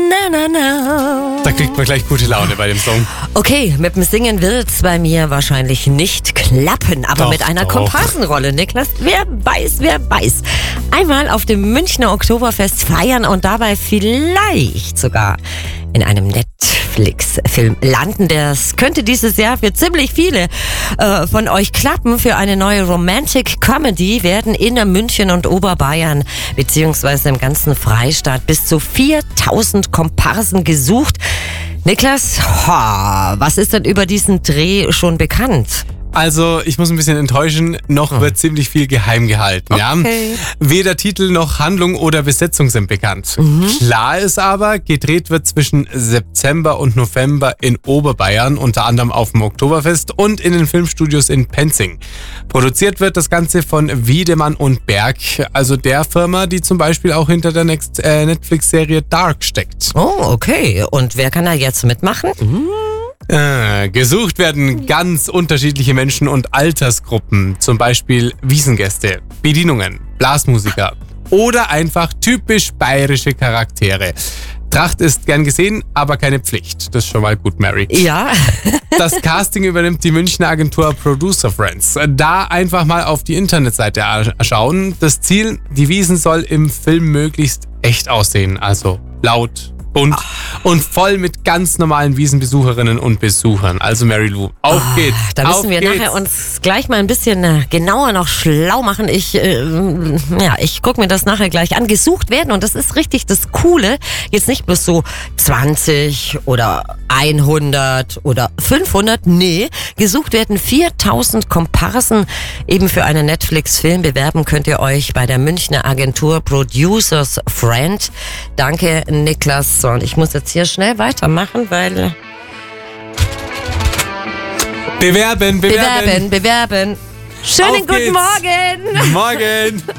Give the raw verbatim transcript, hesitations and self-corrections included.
Na, na, na. Da kriegt man gleich gute Laune bei dem Song. Okay, mit dem Singen wird's bei mir wahrscheinlich nicht klappen, aber Doch, mit einer doch. Komparsenrolle, Niklas, wer weiß, wer weiß. Einmal auf dem Münchner Oktoberfest feiern und dabei vielleicht sogar in einem Netflix-Film landen. Das könnte dieses Jahr für ziemlich viele äh, von euch klappen. Für eine neue Romantic Comedy werden in München und Oberbayern beziehungsweise im ganzen Freistaat bis zu viertausend Komparsen gesucht. Niklas, ha, was ist denn über diesen Dreh schon bekannt? Also, ich muss ein bisschen enttäuschen, noch wird ziemlich viel geheim gehalten. Okay. Ja? Weder Titel noch Handlung oder Besetzung sind bekannt. Mhm. Klar ist aber, gedreht wird zwischen September und November in Oberbayern, unter anderem auf dem Oktoberfest und in den Filmstudios in Penzing. Produziert wird das Ganze von Wiedemann und Berg, also der Firma, die zum Beispiel auch hinter der Next, äh, Netflix-Serie Dark steckt. Oh, okay. Und wer kann da jetzt mitmachen? Mhm. Äh, gesucht werden ganz unterschiedliche Menschen und Altersgruppen, zum Beispiel Wiesengäste, Bedienungen, Blasmusiker oder einfach typisch bayerische Charaktere. Tracht ist gern gesehen, aber keine Pflicht. Das ist schon mal gut, Mary. Ja. Das Casting übernimmt die Münchner Agentur Producer Friends. Da einfach mal auf die Internetseite schauen. Das Ziel, die Wiesn soll im Film möglichst echt aussehen, also laut, bunt und voll mit ganz normalen Wiesenbesucherinnen und Besuchern. Also Mary Lou, auf Ah, geht's. Da müssen auf wir geht's. nachher uns gleich mal ein bisschen äh, genauer noch schlau machen. Ich, äh, ja, ich gucke mir das nachher gleich an. Gesucht werden, und das ist richtig das Coole, jetzt nicht bloß so zwanzig oder hundert oder fünfhundert, nee, gesucht werden viertausend Komparsen. Eben für einen Netflix-Film bewerben könnt ihr euch bei der Münchner Agentur Producers Friend. Danke, Niklas. So, und ich muss jetzt hier schnell weitermachen, weil... Bewerben, bewerben. Bewerben, bewerben. Schönen Auf guten geht's. Morgen. Morgen.